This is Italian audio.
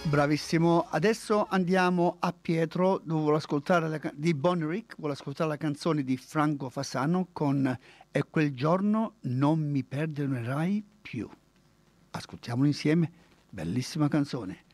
Bravissimo, adesso andiamo a Pietro dove vuole ascoltare di Boneric, vuole ascoltare la canzone di Franco Fasano con E quel giorno non mi perdonerai più. Ascoltiamolo insieme, bellissima canzone.